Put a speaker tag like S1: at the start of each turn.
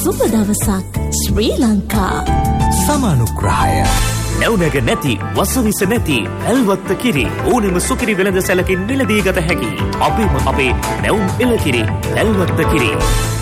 S1: සුබ දවසක් ශ්‍රී ලංකා.
S2: සමානුග්‍රහය.
S3: නැවුනග නැති වසවිස නැති ඇල්වත්ත කිරි ඕනෙම සුකිරි වෙළඳ සැලකින් මිලදී ගත හැකි. අපේම අපේ නැවුම් එළකිරි ඇල්වත්ත කිරි.